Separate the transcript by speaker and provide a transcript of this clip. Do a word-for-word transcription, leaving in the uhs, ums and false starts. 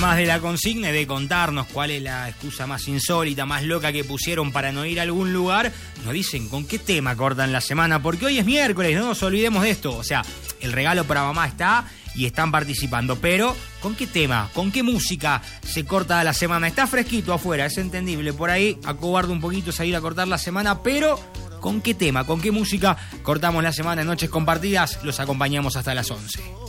Speaker 1: además de la consigna y de contarnos cuál es la excusa más insólita, más loca que pusieron para no ir a algún lugar, nos dicen con qué tema cortan la semana, porque hoy es miércoles, no nos olvidemos de esto. O sea, el regalo para mamá está y están participando, pero ¿con qué tema? ¿Con qué música se corta la semana? Está fresquito afuera, es entendible, por ahí acobarde un poquito salir a cortar la semana, pero ¿con qué tema? ¿Con qué música cortamos la semana en Noches Compartidas? Los acompañamos hasta las once.